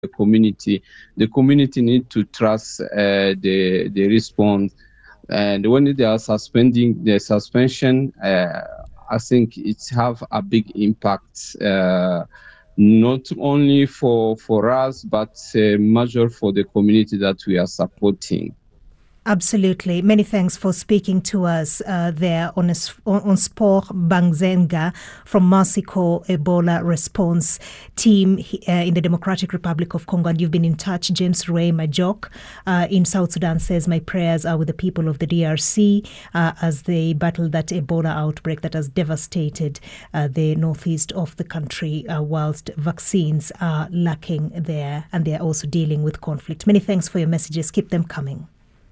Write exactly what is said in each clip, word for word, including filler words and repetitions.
the community. The community need to trust uh, the the response, and when they are suspending the suspension, uh, I think it have a big impact. Uh, not only for for us, but uh, major for the community that we are supporting. Absolutely. Many thanks for speaking to us uh, there on, a, on, on Sport Bangzenga from Mexico Ebola Response Team uh, in the Democratic Republic of Congo. And you've been in touch. James Ray Majok uh, in South Sudan says, my prayers are with the people of the D R C uh, as they battle that Ebola outbreak that has devastated uh, the northeast of the country, uh, whilst vaccines are lacking there and they're also dealing with conflict. Many thanks for your messages. Keep them coming.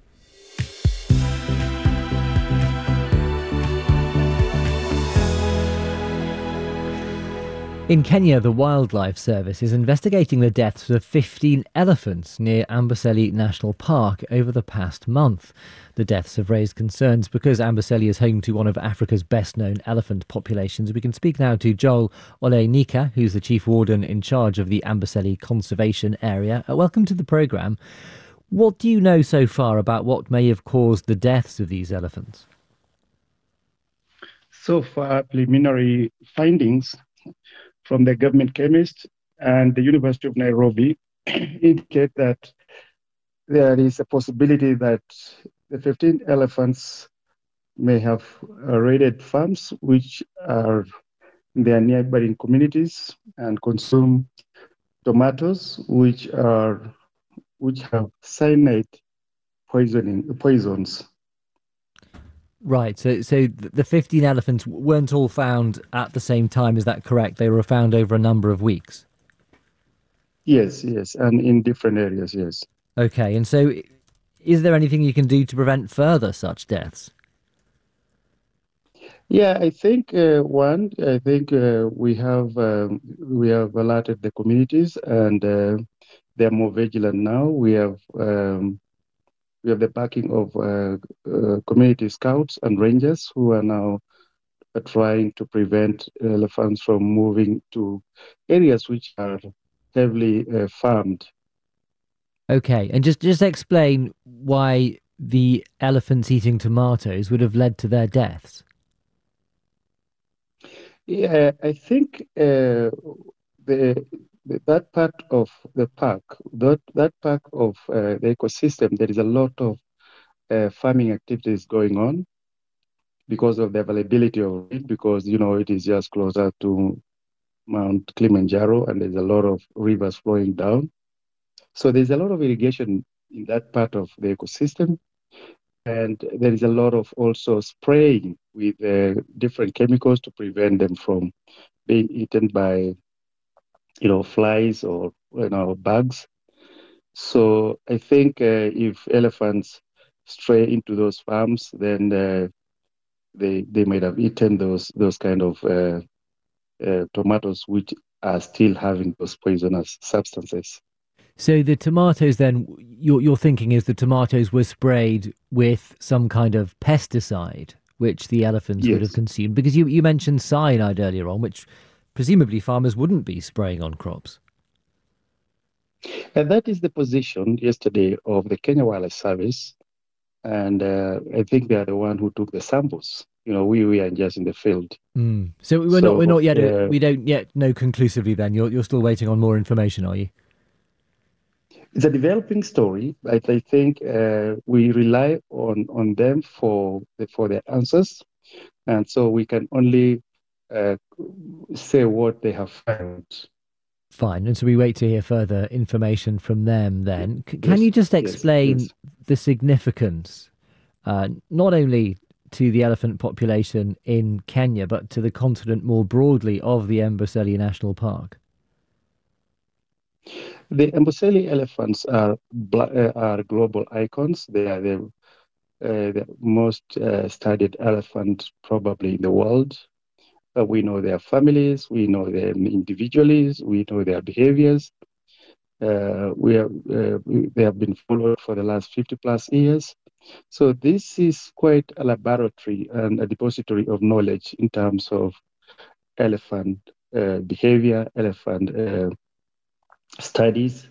In Kenya, the Wildlife Service is investigating the deaths of fifteen elephants near Amboseli National Park over the past month. The deaths have raised concerns because Amboseli is home to one of Africa's best-known elephant populations. We can speak now to Joel Olenika, who's the Chief Warden in charge of the Amboseli Conservation Area. Uh, welcome to the programme. What do you know so far about what may have caused the deaths of these elephants? So far, preliminary findings from the government chemist and the University of Nairobi indicate that there is a possibility that the fifteen elephants may have raided farms which are in their neighboring communities and consume tomatoes which are which have cyanide poisoning poisons. Right, so so the fifteen elephants weren't all found at the same time, is that correct? They were found over a number of weeks? Yes, yes, and in different areas, yes. Okay, and so is there anything you can do to prevent further such deaths? Yeah, I think uh, one, I think uh, we have um, we have alerted the communities and uh, they're more vigilant now. We have um, We have the backing of uh, uh, community scouts and rangers who are now uh, trying to prevent elephants from moving to areas which are heavily uh, farmed. Okay, and just, just explain why the elephants eating tomatoes would have led to their deaths. Yeah, I think uh, the that part of the park, that that part of uh, the ecosystem, there is a lot of uh, farming activities going on because of the availability of it, because, you know, it is just closer to Mount Kilimanjaro and there's a lot of rivers flowing down. So there's a lot of irrigation in that part of the ecosystem. And there is a lot of also spraying with uh, different chemicals to prevent them from being eaten by, you know, flies or, you know, bugs. So I think uh, if elephants stray into those farms, then uh, they they might have eaten those those kind of uh, uh, tomatoes which are still having those poisonous substances. So the tomatoes then, your, your thinking is the tomatoes were sprayed with some kind of pesticide, which the elephants Yes. would have consumed? Because you, you mentioned cyanide earlier on, which presumably farmers wouldn't be spraying on crops. And that is the position yesterday of the Kenya Wildlife Service. And uh, I think they are the one who took the samples. You know, we, we are just in the field. Mm. So we're So, not we're not yet uh, we don't yet know conclusively. Then you're you're still waiting on more information, are you? It's a developing story, but I think uh, we rely on, on them for the, for their answers. And so we can only uh, say what they have found. Fine. And so we wait to hear further information from them then. C- Can Yes, you just yes, explain yes. the significance, uh, not only to the elephant population in Kenya, but to the continent more broadly of the Amboseli National Park? The Amboseli elephants are bla- uh, are global icons. They are the, uh, the most uh, studied elephant probably in the world. Uh, we know their families, we know them individually, we know their behaviors. Uh, we have, uh, we, they have been followed for the last fifty plus years. So this is quite a laboratory and a depository of knowledge in terms of elephant uh, behavior, elephant uh, studies.